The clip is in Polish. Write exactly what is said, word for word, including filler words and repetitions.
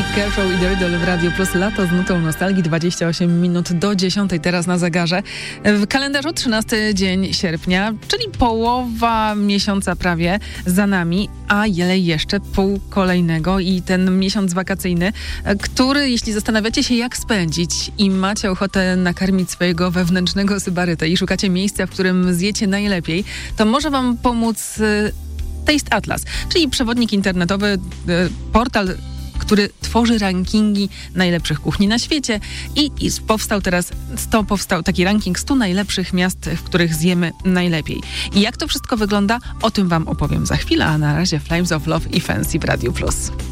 Kershaw i The Riddle w Radio Plus. Lato z nutą nostalgii, dwadzieścia osiem minut do dziesiątej teraz na zegarze. W kalendarzu trzynasty dzień sierpnia, czyli połowa miesiąca prawie za nami, a jeszcze pół kolejnego i ten miesiąc wakacyjny, który, jeśli zastanawiacie się, jak spędzić i macie ochotę nakarmić swojego wewnętrznego sybarytę i szukacie miejsca, w którym zjecie najlepiej, to może wam pomóc Taste Atlas, czyli przewodnik internetowy, portal, który tworzy rankingi najlepszych kuchni na świecie i, i powstał teraz sto, powstał taki ranking stu najlepszych miast, w których zjemy najlepiej. I jak to wszystko wygląda, o tym wam opowiem za chwilę, a na razie Flames of Love i Fancy w Radiu Plus.